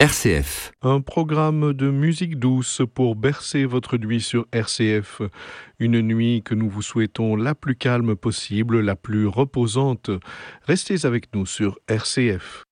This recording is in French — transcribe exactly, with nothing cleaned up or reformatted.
R C F. Un programme de musique douce pour bercer votre nuit sur R C F. Une nuit que nous vous souhaitons la plus calme possible, la plus reposante. Restez avec nous sur R C F.